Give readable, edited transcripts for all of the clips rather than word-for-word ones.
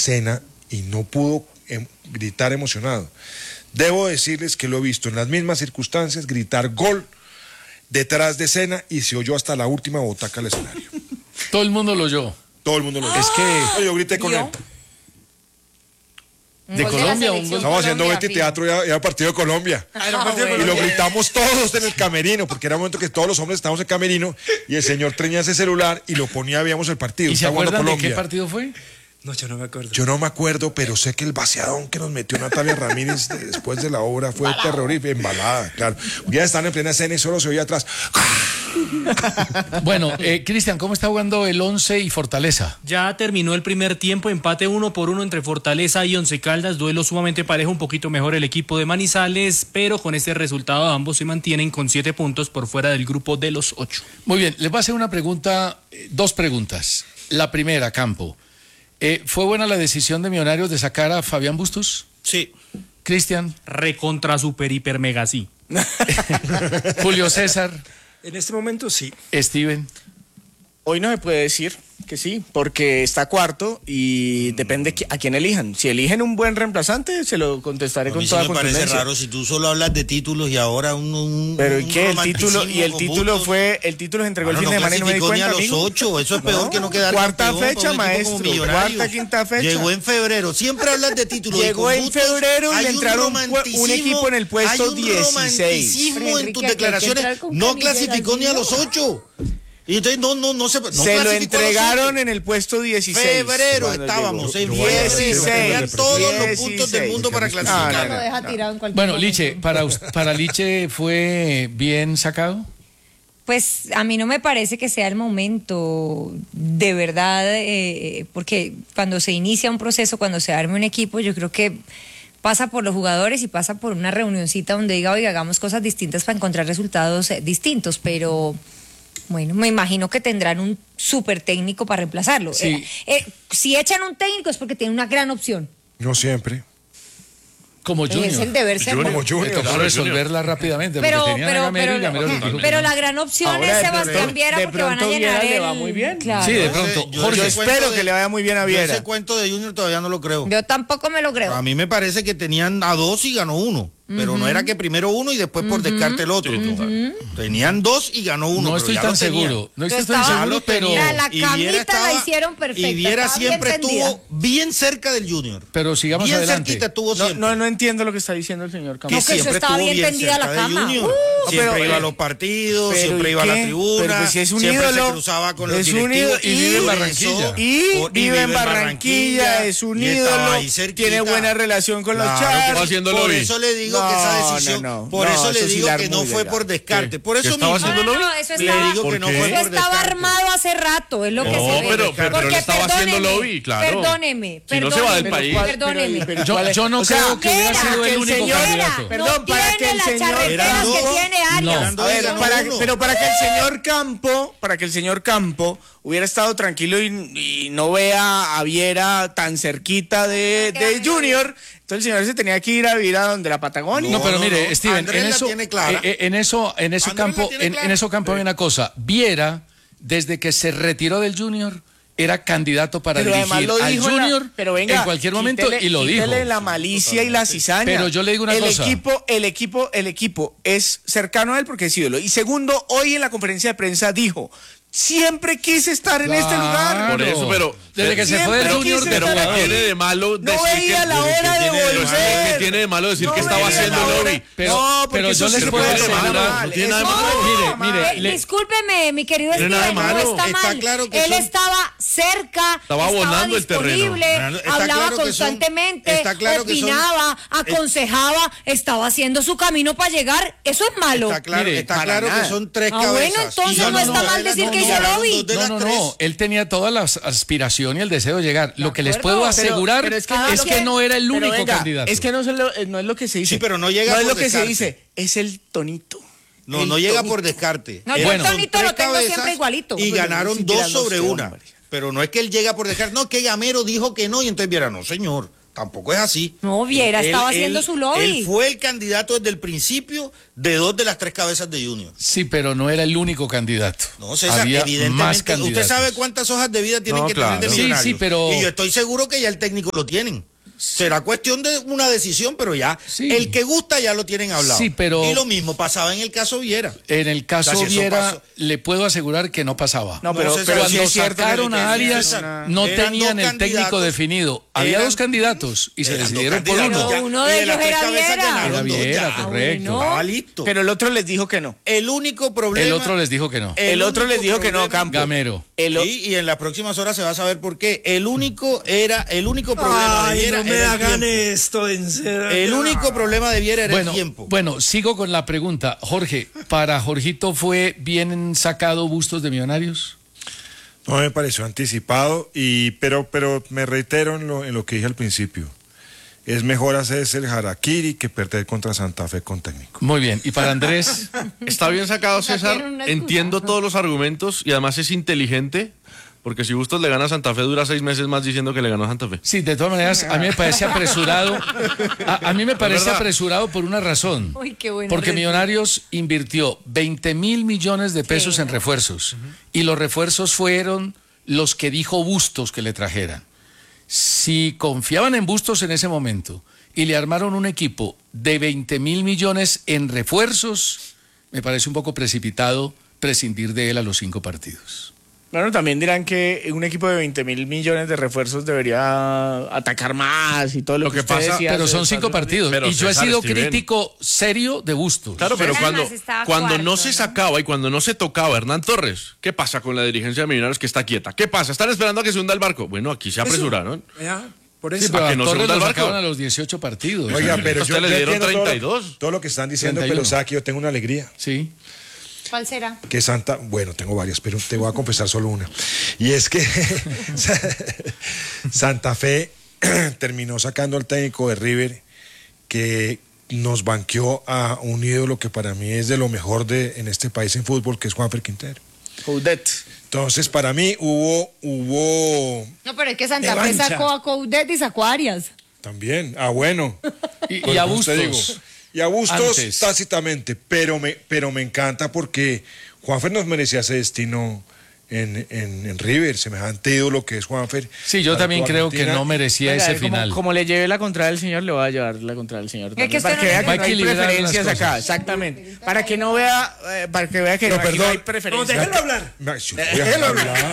Senna y no pudo gritar emocionado. Debo decirles que lo he visto en las mismas circunstancias gritar gol detrás de Senna y se oyó hasta la última botaca al escenario. Todo el mundo lo oyó. Todo el mundo lo oyó. Es que yo grité con él. De Colombia, un gol. Estamos haciendo Betty Teatro y era partido de Colombia. Y lo gritamos todos en el camerino, porque era un momento que todos los hombres estábamos en el camerino y el señor tenía ese celular y lo ponía, veíamos el partido. ¿Y se acuerdan de Colombia. qué partido fue? No, yo no me acuerdo. Yo no me acuerdo, pero sé que el vaciadón que nos metió Natalia Ramírez después de la obra fue terrorífico, embalada, claro. Ya están en plena escena y solo se oía atrás. Bueno, Cristian, ¿cómo está jugando el Once y Fortaleza? Ya terminó el primer tiempo, empate 1-1 entre Fortaleza y Once Caldas, duelo sumamente parejo, un poquito mejor el equipo de Manizales, pero con este resultado ambos se mantienen con 7 puntos por fuera del grupo de los 8. Muy bien, les voy a hacer una pregunta, dos preguntas. La primera, Campo. ¿Fue buena la decisión de Millonarios de sacar a Fabián Bustos? Sí. Cristian. Recontra super hiper mega sí. Julio César. En este momento sí. Steven. Hoy no se puede decir que sí, porque está cuarto y depende a quién elijan. Si eligen un buen reemplazante, se lo contestaré con toda contundencia. A mí sí me parece raro si tú solo hablas de títulos y ahora Pero ¿y qué? El título se entregó el fin de semana y no me di cuenta, a los 8, eso es peor que no quedar cuarta fecha, maestro, cuarta, quinta fecha. Llegó en febrero, siempre hablas de títulos. Llegó en febrero y le entraron un equipo en el puesto 16. Hay un romanticismo en tus declaraciones, no clasificó ni a los 8. Y entonces no se lo entregaron en el puesto 16. Febrero estábamos, en 16. Tenían todos los puntos del mundo para clasificar. Lo deja tirado en cualquier Bueno, momento. Liche, para Liche ¿fue bien sacado? Pues a mí no me parece que sea el momento, de verdad, porque cuando se inicia un proceso, cuando se arme un equipo, yo creo que pasa por los jugadores y pasa por una reunioncita donde diga, oiga, hagamos cosas distintas para encontrar resultados distintos, pero... Bueno, me imagino que tendrán un súper técnico para reemplazarlo. Sí. Si echan un técnico es porque tienen una gran opción. No siempre. Como Junior. Es el deber ser. Como Junior. Tocó resolverla rápidamente. Pero La la gran opción Ahora, es Sebastián Viera de porque van a pronto llenar Viera el... le va muy bien. Claro. Sí, de pronto. Yo espero que le vaya muy bien a Viera. Ese cuento de Junior todavía no lo creo. Yo tampoco me lo creo. A mí me parece que tenían a 2 y ganó 1. Pero no era que primero uno y después por descarte el otro. Tenían 2 y ganó 1. No estoy tan seguro. No estoy tan seguro, pero... La camita la hicieron perfecta. Y Viera estaba siempre bien tendida. estuvo bien cerca del Junior. Pero sigamos bien adelante. cerquita estuvo siempre. No entiendo lo que está diciendo el señor Campos. No, que eso estaba bien tendida la cerca del cama. Junior. Siempre pero, iba a los partidos, pero siempre ¿y iba a la qué? tribuna, Pero pues si es un siempre ídolo, se cruzaba con los es un directivos. ídolo, y vive en Barranquilla. Y vive en Barranquilla, es un ídolo, tiene buena relación con los charros. Por eso le digo que esa decisión, por eso le digo que no fue por descarte. Por eso mismo No, eso le estaba, digo que no fue por eso estaba descarte. armado hace rato, es lo que se ve. pero él estaba haciendo lobby, claro. Perdóneme. Si no se va del país. Perdóneme. Yo no creo que hubiera sido el único candidato. Perdón, para que el señor... Las que tiene Arias. A ver, pero para que el señor Campo hubiera estado tranquilo y no vea a Viera tan cerquita de Junior, entonces el señor se tenía que ir a vivir a donde la Patagonia. No, pero mire, Steven, Andrés la tiene clara. en eso Campo hay una cosa. Viera, desde que se retiró del Junior, era candidato para Pero además dirigir lo al dijo Junior venga, en cualquier momento y lo dijo. Quítele la malicia y la cizaña. Pero yo le digo una cosa. El equipo es cercano a él porque es ídolo. Y segundo, hoy en la conferencia de prensa dijo: siempre quise estar en este lugar. Por eso, pero desde que se fue del Junior, pero ¿qué tiene de malo No decir veía la hora de volver. ¿Qué tiene de malo decir que estaba veía haciendo la hora. lobby? Pero yo les puedo asegurar. No tiene nada de malo. Mire, Discúlpeme, mi querido Tiene nada de Steven, no malo. está Está mal. claro que Él son- estaba cerca, Estaba abonando el terreno. disponible, Está hablaba claro que son- constantemente, está claro que son- opinaba, aconsejaba, estaba haciendo su camino para llegar. Eso es malo. Está claro, Mire, está para claro nada. que son 3 Ah, cabezas. bueno, entonces Y no ganaron está mal dos de decir las- que hizo ganaron lobby. dos de las tres. No, él tenía toda la aspiración y el deseo de llegar. Lo que les acuerdo, puedo asegurar pero es que, que no era el pero único venga, candidato. Es que no es lo que se dice. Sí, pero no llega No es por lo que se descarte. dice, es el tonito. No llega por descarte. No, yo Bueno, el tonito Son lo tres tengo cabezas siempre igualito. Y ganaron Ni siquiera 2 sobre no sé, 1. hombre. Pero no es que él llega por descarte. No, que Gamero dijo que no y entonces Viera, no, señor. Tampoco es así. No, Viera estaba haciendo su lobby. Él fue el candidato desde el principio de 2 de las 3 cabezas de Junior. Sí, pero no era el único candidato. No, César, Había evidentemente. más candidatos. ¿Usted sabe cuántas hojas de vida tienen No, que claro. tener de Sí, Millonarios? sí, pero- Y yo estoy seguro que ya el técnico lo tienen. Será cuestión de una decisión, pero ya. Sí. El que gusta ya lo tienen hablado. Sí, pero- Y lo mismo pasaba en el caso Viera. En el caso O sea, si eso Viera, pasó. le puedo asegurar que no pasaba. No, pero César, sí Cuando es cierto que sacaron a tenía Arias, una- no eran tenían dos el técnico candidatos. definido. Había Eran- 2 candidatos y se Eran dos decidieron por candidatos, uno. ya. Pero uno Y de las ellos 3 era cabezas Viera. ganaron Era dos, Viera, ya. correcto. bueno. Estaba listo. Pero el otro les dijo que no. El único problema. El otro les dijo que no. El otro les dijo que no, problema- Campo. Gamero. Sí, y en las próximas horas se va a saber por qué. El único problema de Viera era el tiempo. esto, en serio. El único problema de Viera era Bueno, el tiempo. bueno, sigo con la pregunta. Jorge, ¿para Jorgito fue bien sacado Bustos de Millonarios? No me pareció anticipado, pero me reitero en lo que dije al principio. Es mejor hacerse el harakiri que perder contra Santa Fe con técnico. Muy bien. ¿Y para Andrés? Está bien sacado, César. tienen una excusa. Entiendo todos los argumentos y además es inteligente. Porque si Bustos le gana a Santa Fe, dura 6 meses más diciendo que le ganó a Santa Fe. Sí, de todas maneras, a mí me parece apresurado. A mí me parece verdad. apresurado por una razón. Uy, qué buena Porque respuesta. Millonarios invirtió 20.000 millones de pesos en refuerzos. Y los refuerzos fueron los que dijo Bustos que le trajeran. Si confiaban en Bustos en ese momento y le armaron un equipo de 20.000 millones en refuerzos, me parece un poco precipitado prescindir de él a los 5 partidos. Bueno, también dirán que un equipo de 20.000 millones de refuerzos debería atacar más y todo lo, Lo que usted pasa- decía Pero hace son 5 espacio. partidos. Pero Y yo he César, sido Steven. crítico serio de Bustos. Claro, pero Además cuando, estaba cuando no cuarto, se ¿no? sacaba y cuando no se tocaba Hernán Torres, ¿qué pasa con la dirigencia de Millonarios que está quieta? ¿Qué pasa? ¿Están esperando a que se hunda el barco? Bueno, aquí se apresuraron. Por Sí, eso. pero ¿A a que no se Torres hunda lo el barco? sacaban a los 18 partidos. Oiga, pero Usted yo le dieron entiendo 32. todo lo que están diciendo, 31. pero sabe que yo tengo una alegría. Sí. ¿Cuál será? Que bueno, tengo varias, pero te voy a confesar solo una. Y es que Santa Fe terminó sacando al técnico de River, que nos banqueó a un ídolo que para mí es de lo mejor en este país en fútbol, que es Juanfer Quintero. Coudet. Entonces, para mí hubo No, pero es que Santa Fe sacó a Coudet y sacó a Arias. también, bueno. Y Pues, a como usted Bustos. digo, y a Bustos Antes. tácitamente, pero me encanta porque Juanfer nos merecía ese destino en River, semejante ídolo que es Juanfer. Sí, yo Para también toda creo que Argentina. no merecía Venga, ese como- final. Como le llevé la contra del señor, le voy a llevar la contra del señor. Es que también, para usted que no vea le- que Hay no que hay equilibrar preferencias las acá, cosas. exactamente. Para que no vea, para que vea que Pero no, aquí no perdón. hay preferencias. déjelo hablar. Yo voy a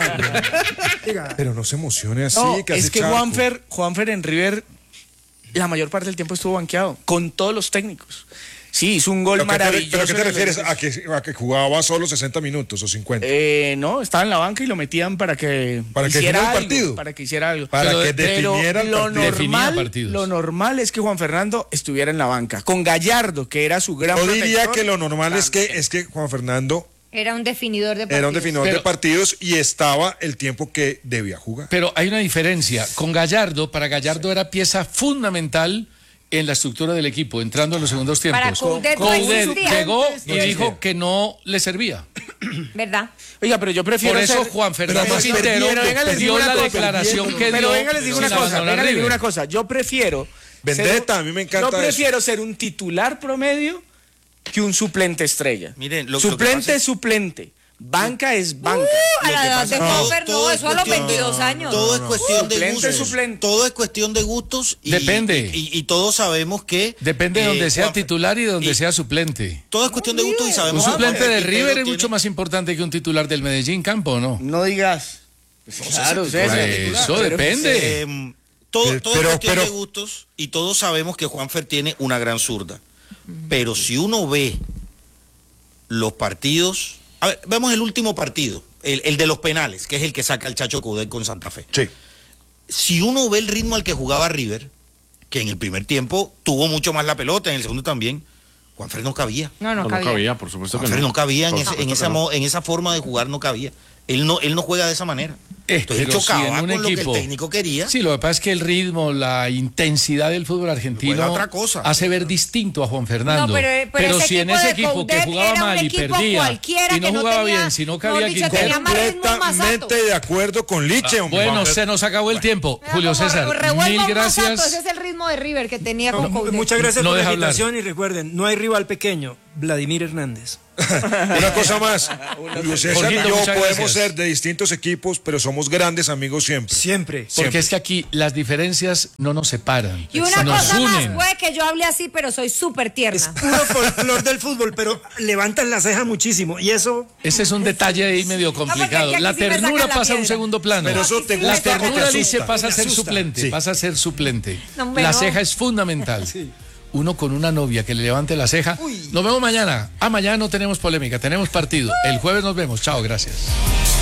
hablar. Pero no se emocione así. No, que hace es que charco. Juanfer en River la mayor parte del tiempo estuvo banqueado, con todos los técnicos. Sí, hizo un gol ¿Pero maravilloso. qué te en el refieres? Olímpico. ¿A que jugaba solo 60 minutos o 50? No, estaba en la banca y lo metían para que Para que hiciera definiera el algo, partido. para que hiciera algo. Para pero- que Pero definiera el lo partido. Definía partidos. lo normal es que Juan Fernando estuviera en la banca, con Gallardo, que era su gran Yo diría protector. que lo normal es que Juan Fernando Era un definidor de partidos. era un definidor Pero- de partidos y estaba el tiempo que debía jugar. Pero hay una diferencia. Con Gallardo, para Gallardo era pieza fundamental en la estructura del equipo, entrando en los segundos tiempos. Para Coudet no Coudet existía. llegó y Yes. dijo que no le servía. ¿Verdad? Oiga, pero yo prefiero Por eso ser- Juan Fernando además Quintero Pero venga, les digo dio una la cosa. declaración que dio. Pero venga, les digo una sin cosa, abandonar venga, les digo River. una cosa. Yo prefiero Vendetta, ser a mí me encanta Yo prefiero ser un titular promedio que un suplente estrella. Miren, lo que suplente pasa es suplente. Banca es banca. A la edad de Todo- Juanfer, todo no, es eso a los cuestión de- 22 años. Todo es cuestión de Suplente, gustos. suplente. Todo es cuestión de gustos. Depende. Y todos sabemos que. Depende de donde sea Juan- titular y de donde y- sea suplente. Todo es cuestión de gustos y Un sabemos que suplente Juan de Quintero River es tiene- mucho más importante que un titular del Medellín Campo, ¿o no? No digas. Claro, César. Eso Pero- depende. Todo Pero- es cuestión pero- de gustos y todos sabemos que Juanfer tiene una gran zurda. Pero si uno ve los partidos. A ver, vemos el último partido, el de los penales, que es el que saca el Chacho Coudet con Santa Fe. Sí. Si uno ve el ritmo al que jugaba River, que en el primer tiempo tuvo mucho más la pelota, en el segundo también, Juanfer no cabía. No, no No cabía. cabía, por supuesto que Juanfer no cabía Por en, supuesto en que esa, no. en esa forma de jugar, no cabía. Él no juega de esa manera. Entonces él Pero si chocaba en un con lo que el equipo- técnico quería. Sí, lo que pasa es que el ritmo, la intensidad del fútbol argentino Juega otra cosa. hace ver distinto a Juan Fernando. No, pero ese si en equipo ese de equipo que Coudet jugaba era un mal y equipo perdía cualquiera y no que no jugaba tenía- bien, si no mejor cabía dicho, Quintero. tenía más ritmo, más Completamente de acuerdo con Liche, hombre. Bueno, Juanfer. se nos acabó el tiempo. Julio César, Revuelva mil un gracias. masato, ese es el ritmo de River que tenía con Coudet. Muchas gracias No por la deja hablar. invitación y recuerden, no hay rival pequeño, Vladimir Hernández. Una cosa más, Julio César Jorgito, y yo muchas podemos gracias. ser de distintos equipos, pero somos grandes amigos siempre. Siempre. Porque es que aquí las diferencias no nos separan, Y una nos cosa más, unen. puede que yo hable así, pero soy súper Es tierna. puro folclor del fútbol, pero levantan la ceja muchísimo. Y eso, Ese es un detalle ahí medio complicado. aquí La sí me sacan ternura la pasa a un piedra. segundo plano. Pero eso te La gusta o te ternura asusta. dice pasa a ser asusta. suplente, Sí. pasa a ser suplente. No, hombre, La no. ceja es fundamental. Uno con una novia que le levante la ceja. Nos vemos mañana. Mañana no tenemos polémica, tenemos partido. El jueves nos vemos. Chao, gracias.